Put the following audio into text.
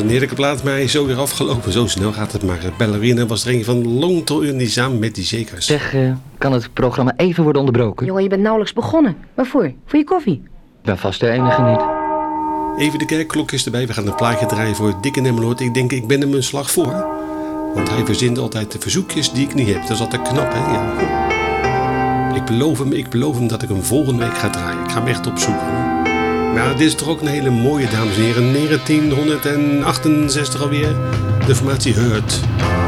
een heerlijke plaat, maar hij is zo weer afgelopen. Zo snel gaat het maar. Ballerina was er een van Long to Early samen met die Zekers. Zeg, kan het programma even worden onderbroken? Jongen, je bent nauwelijks begonnen. Waarvoor? Voor je koffie? Ik ben vast de enige niet. Even de kerkklokjes erbij. We gaan een plaatje draaien voor Dick en Emmeloord. Ik denk, ik ben hem een slag voor. Want hij verzint altijd de verzoekjes die ik niet heb. Dat is altijd knap, hè? Ja. Ik beloof hem dat ik hem volgende week ga draaien. Ik ga hem echt opzoeken. Maar dit is toch ook een hele mooie, dames en heren. 1968 alweer. De formatie Hurt.